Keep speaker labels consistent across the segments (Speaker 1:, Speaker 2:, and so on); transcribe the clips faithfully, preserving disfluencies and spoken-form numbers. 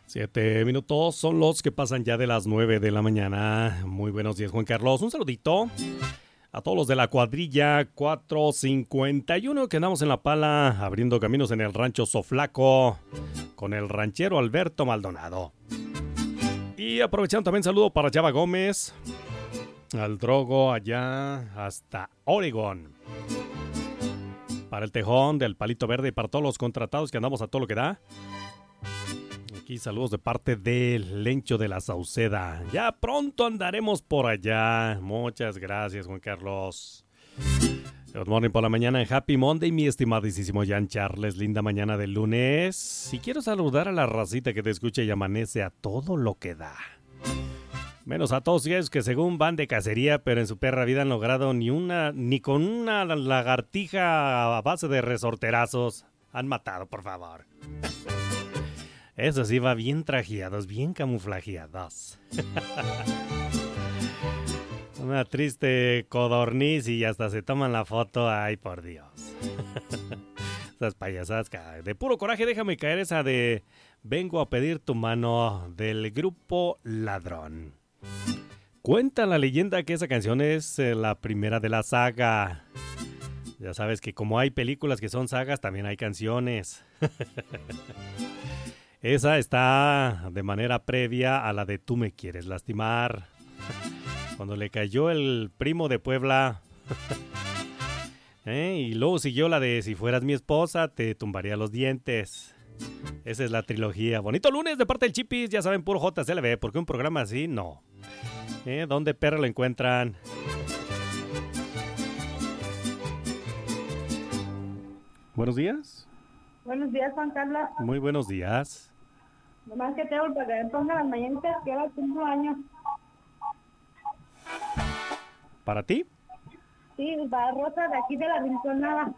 Speaker 1: Siete minutos son los que pasan ya de las nueve de la mañana. Muy buenos días, Juan Carlos. Un saludito a todos los de la cuadrilla cuatro cincuenta y uno que andamos en la pala abriendo caminos en el rancho Soflaco con el ranchero Alberto Maldonado. Y aprovechando también saludo para Chava Gómez, al Drogo allá hasta Oregón. Para el Tejón del Palito Verde y para todos los contratados que andamos a todo lo que da. Aquí saludos de parte del Lencho de la Sauceda. Ya pronto andaremos por allá. Muchas gracias, Juan Carlos. Good morning por la mañana en Happy Monday, mi estimadísimo Jan Charles. Linda mañana del lunes. Y quiero saludar a la racita que te escucha y amanece a todo lo que da. Menos a todos ellos que según van de cacería, pero en su perra vida han logrado ni una, ni con una lagartija a base de resorterazos han matado, por favor. Eso sí, va bien trajeados, bien camuflajeados. Una triste codorniz y hasta se toman la foto. Ay, por Dios. Esas payasadas. De puro coraje, déjame caer esa de Vengo a pedir tu mano del grupo Ladrón. Cuenta la leyenda que esa canción es la primera de la saga. Ya sabes que como hay películas que son sagas, también hay canciones. Esa está de manera previa a la de Tú me quieres lastimar. Cuando le cayó el primo de Puebla. ¿Eh? Y luego siguió la de Si fueras mi esposa, te tumbaría los dientes. Esa es la trilogía. Bonito lunes de parte del Chipis. Ya saben, puro J C L B. Porque un programa así, no. ¿Eh? ¿Dónde perro lo encuentran? Buenos días.
Speaker 2: Buenos días, Juan Carlos.
Speaker 1: Muy buenos días.
Speaker 2: Nomás que tengo para que me ponga las mañanitas que ahora cumplo años.
Speaker 1: ¿Para ti?
Speaker 2: Sí, para Rosa de aquí de la Rinconada.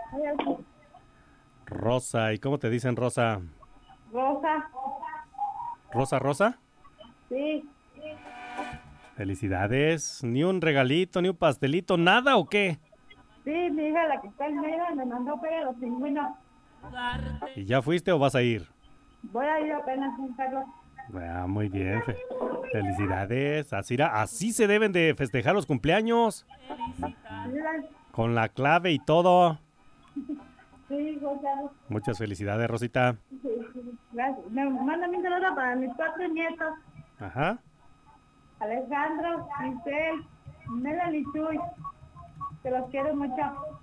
Speaker 1: Rosa, ¿y cómo te dicen Rosa?
Speaker 2: Rosa.
Speaker 1: ¿Rosa, Rosa?
Speaker 2: Sí.
Speaker 1: Felicidades. ¿Ni un regalito, ni un pastelito, nada o qué?
Speaker 2: Sí, mi hija, la que está en medio, me mandó pegar los pingüinos.
Speaker 1: ¿Y ya fuiste o vas a ir?
Speaker 2: Voy a ir apenas, Juan Carlos.
Speaker 1: Ah, muy bien. Fe- Felicidades. Así, ra- así se deben de festejar los cumpleaños.
Speaker 2: Mira,
Speaker 1: Con la clave y todo.
Speaker 2: sí, Juan Carlos.
Speaker 1: Muchas felicidades, Rosita.
Speaker 2: Sí, sí, gracias. Me manda mi saludo para mis cuatro nietos.
Speaker 1: Ajá.
Speaker 2: Alejandro, Giselle, Melanie Chuy. Que los quiero mucho.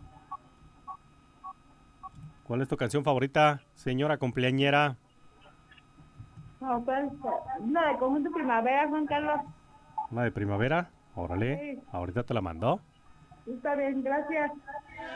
Speaker 1: ¿Cuál es tu canción favorita, señora cumpleañera?
Speaker 2: No, pues, una de Conjunto Primavera, Juan Carlos.
Speaker 1: ¿Una de primavera? Órale.
Speaker 2: Sí.
Speaker 1: Ahorita te la mandó.
Speaker 2: Está bien, gracias.